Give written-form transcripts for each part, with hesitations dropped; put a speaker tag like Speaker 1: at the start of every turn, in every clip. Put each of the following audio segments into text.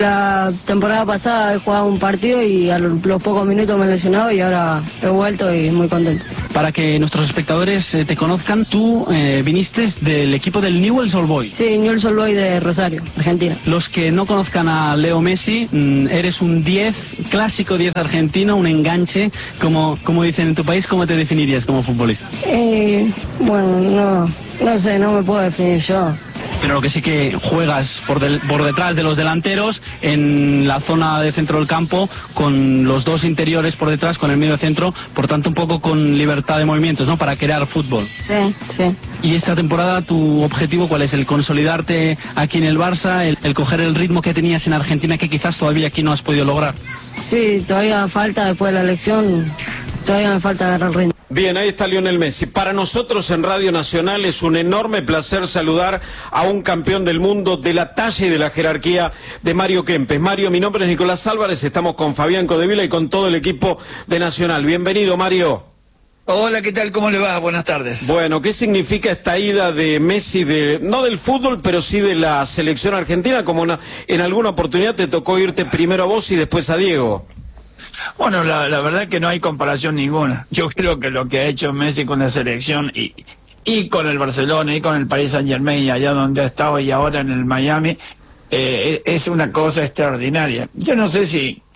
Speaker 1: La temporada pasada he jugado un partido y a los pocos minutos me he lesionado y ahora he vuelto y muy contento.
Speaker 2: Para que nuestros espectadores te conozcan, tú viniste del equipo del Newell's Old Boys.
Speaker 1: Sí, Newell's Old Boys de Rosario, Argentina.
Speaker 2: Los que no conozcan a Leo Messi, eres un 10, clásico 10 argentino, un enganche, como dicen en tu país. ¿Cómo te definirías como futbolista?
Speaker 1: Bueno, no sé, no me puedo definir yo.
Speaker 2: Pero lo que sí que juegas por detrás de los delanteros, en la zona de centro del campo, con los dos interiores por detrás, con el medio centro, por tanto un poco con libertad de movimientos, ¿no? Para crear fútbol.
Speaker 1: Sí, sí.
Speaker 2: ¿Y esta temporada tu objetivo cuál es? ¿El consolidarte aquí en el Barça? ¿El coger el ritmo que tenías en Argentina que quizás todavía aquí no has podido lograr?
Speaker 1: Sí, todavía falta, después de la elección, todavía me falta agarrar el ritmo.
Speaker 3: Bien, ahí está Lionel Messi. Para nosotros en Radio Nacional es un enorme placer saludar a un campeón del mundo de la talla y de la jerarquía de Mario Kempes. Mario, mi nombre es Nicolás Álvarez, estamos con Fabián Codevila y con todo el equipo de Nacional. Bienvenido, Mario.
Speaker 4: Hola, ¿qué tal? ¿Cómo le va? Buenas tardes.
Speaker 3: Bueno, ¿qué significa esta ida de Messi, no del fútbol, pero sí de la selección argentina? Como en alguna oportunidad te tocó irte primero a vos y después a Diego.
Speaker 4: Bueno, la verdad que no hay comparación ninguna. Yo creo que lo que ha hecho Messi con la selección y con el Barcelona y con el Paris Saint-Germain, allá donde ha estado y ahora en el Miami, es una cosa extraordinaria. Yo no sé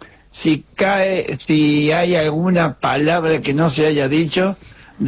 Speaker 4: si hay alguna palabra que no se haya dicho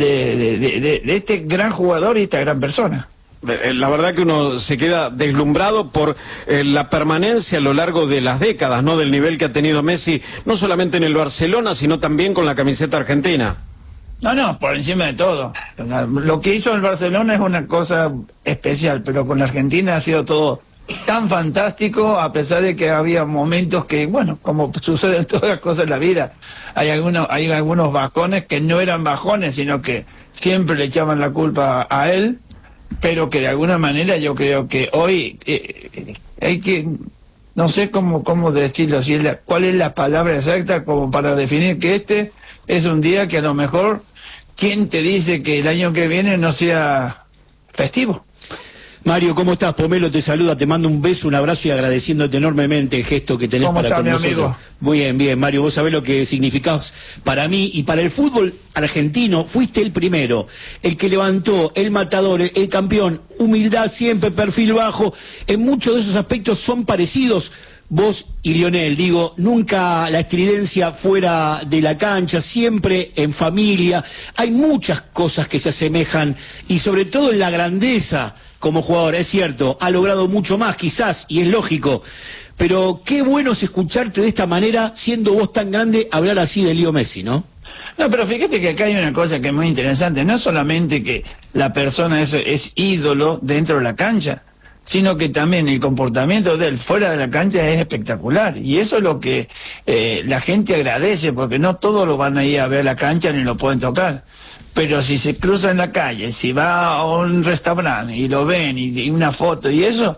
Speaker 4: de este gran jugador y esta gran persona.
Speaker 3: La verdad que uno se queda deslumbrado por la permanencia a lo largo de las décadas, ¿no? Del nivel que ha tenido Messi, no solamente en el Barcelona, sino también con la camiseta argentina.
Speaker 4: No, por encima de todo. Lo que hizo el Barcelona es una cosa especial, pero con la Argentina ha sido todo tan fantástico, a pesar de que había momentos que, bueno, como sucede en todas las cosas en la vida, hay algunos bajones que no eran bajones, sino que siempre le echaban la culpa a él, pero que de alguna manera yo creo que hoy hay que, no sé cómo decirlo, cuál es la palabra exacta como para definir que este es un día que a lo mejor, ¿quién te dice que el año que viene no sea festivo?
Speaker 5: Mario, ¿cómo estás? Pomelo te saluda, te mando un beso, un abrazo y agradeciéndote enormemente el gesto que tenés para con nosotros. Amigo? Muy bien, Mario, vos sabés lo que significás para mí y para el fútbol argentino. Fuiste el primero, el que levantó, el matador, el campeón, humildad siempre, perfil bajo. En muchos de esos aspectos son parecidos. Vos y Lionel, digo, nunca la estridencia fuera de la cancha, siempre en familia. Hay muchas cosas que se asemejan y sobre todo en la grandeza como jugador. Es cierto, ha logrado mucho más quizás y es lógico, pero qué bueno es escucharte de esta manera, siendo vos tan grande, hablar así de Leo Messi, ¿no?
Speaker 4: No, pero fíjate que acá hay una cosa que es muy interesante, no solamente que la persona es ídolo dentro de la cancha, sino que también el comportamiento de él fuera de la cancha es espectacular, y eso es lo que la gente agradece, porque no todos lo van a ir a ver a la cancha ni lo pueden tocar, pero si se cruza en la calle, si va a un restaurante y lo ven y una foto y eso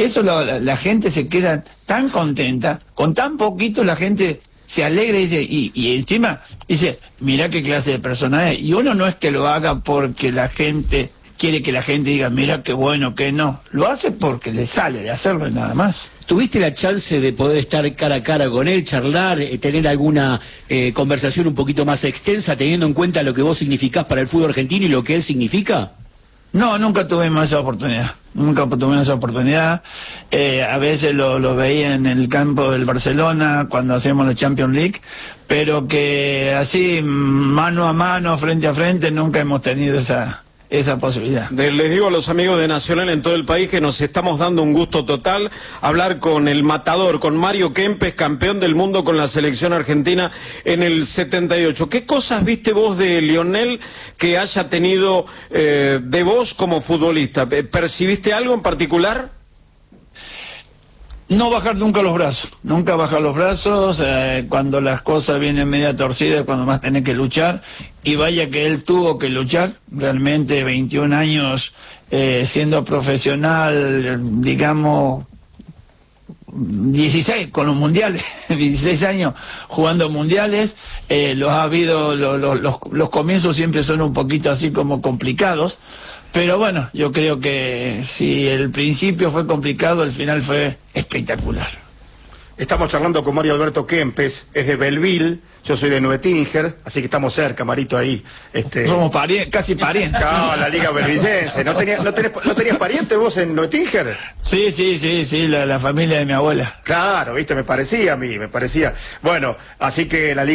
Speaker 4: la gente se queda tan contenta, con tan poquito la gente se alegra y dice, y encima dice, mira qué clase de persona es, y uno no es que lo haga porque la gente quiere que la gente diga, mira qué bueno, que no. Lo hace porque le sale de hacerlo y nada más.
Speaker 5: ¿Tuviste la chance de poder estar cara a cara con él, charlar, tener alguna conversación un poquito más extensa, teniendo en cuenta lo que vos significás para el fútbol argentino y lo que él significa?
Speaker 4: No, nunca tuvimos esa oportunidad. A veces lo veía en el campo del Barcelona cuando hacíamos la Champions League, pero que así, mano a mano, frente a frente, nunca hemos tenido esa posibilidad.
Speaker 3: Les digo a los amigos de Nacional en todo el país que nos estamos dando un gusto total hablar con el matador, con Mario Kempes, campeón del mundo con la selección argentina en el 78. ¿Qué cosas viste vos de Lionel que haya tenido de vos como futbolista? ¿Percibiste algo en particular?
Speaker 4: No bajar nunca bajar los brazos, cuando las cosas vienen media torcidas, cuando más tenés que luchar, y vaya que él tuvo que luchar, realmente 21 años siendo profesional, digamos, 16 con los mundiales, 16 años jugando mundiales, los comienzos siempre son un poquito así como complicados, pero bueno, yo creo que si el principio fue complicado, el final fue espectacular.
Speaker 6: Estamos charlando con Mario Alberto Kempes, es de Belleville, yo soy de Nuetinger, así que estamos cerca, Marito, ahí.
Speaker 4: Somos casi parientes.
Speaker 6: No, la Liga Belvillense. ¿No tenías parientes vos en Nuetinger?
Speaker 4: Sí, la familia de mi abuela.
Speaker 6: Claro, viste, me parecía a mí, me parecía. Bueno, así que la Liga